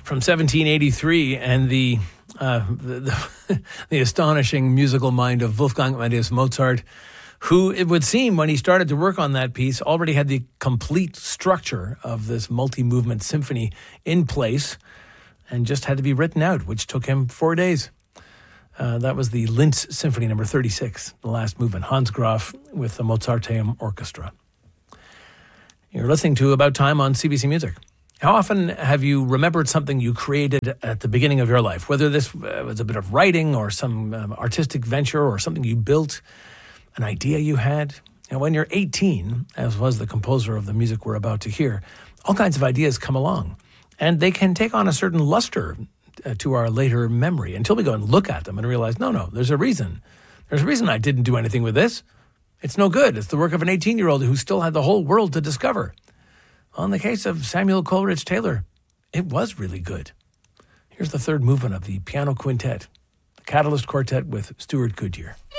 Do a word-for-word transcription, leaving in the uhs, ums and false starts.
from seventeen eighty-three, and the, uh, the, the, the astonishing musical mind of Wolfgang Amadeus Mozart, who it would seem when he started to work on that piece already had the complete structure of this multi-movement symphony in place and just had to be written out, which took him four days. Uh, that was the Linz Symphony number thirty-six, the last movement, Hans Graf with the Mozarteum Orchestra. You're listening to About Time on C B C Music. How often have you remembered something you created at the beginning of your life, whether this was a bit of writing or some um, artistic venture or something you built, an idea you had? You know, when you're eighteen, as was the composer of the music we're about to hear, all kinds of ideas come along, and they can take on a certain luster uh, to our later memory until we go and look at them and realize, no, no, there's a reason. There's a reason I didn't do anything with this. It's no good. It's the work of an eighteen-year-old who still had the whole world to discover. Well, in the case of Samuel Coleridge Taylor, it was really good. Here's the third movement of the piano quintet, the Catalyst Quartet with Stuart Goodyear.